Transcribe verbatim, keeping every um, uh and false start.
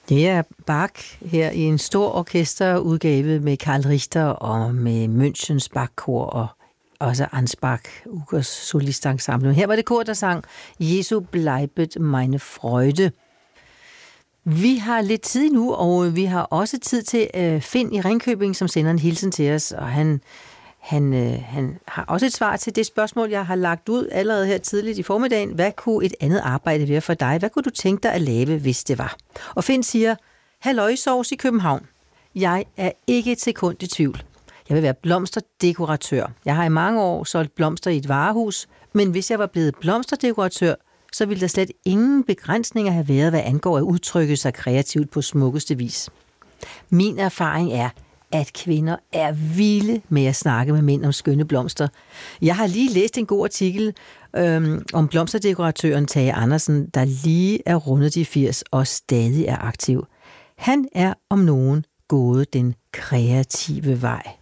Det er Bach her i en stor orkesterudgave med Karl Richter og med Münchens Bachkor og også Ansbach, Ugers solistensemble. Her var det kor, der sang Jesu bleibet meine Freude. Vi har lidt tid nu, og vi har også tid til uh, Finn i Ringkøbing, som sender en hilsen til os, og han, han, uh, han har også et svar til det spørgsmål, jeg har lagt ud allerede her tidligt i formiddagen. Hvad kunne et andet arbejde være for dig? Hvad kunne du tænke dig at lave, hvis det var? Og Finn siger, halløjsovs i København. Jeg er ikke et sekund i tvivl. Jeg vil være blomsterdekoratør. Jeg har i mange år solgt blomster i et varehus, men hvis jeg var blevet blomsterdekoratør, så ville der slet ingen begrænsninger have været, hvad angår at udtrykke sig kreativt på smukkeste vis. Min erfaring er, at kvinder er vilde med at snakke med mænd om skønne blomster. Jeg har lige læst en god artikel øhm, om blomsterdekoratøren Tage Andersen, der lige er rundet de firs og stadig er aktiv. Han er om nogen gået den kreative vej.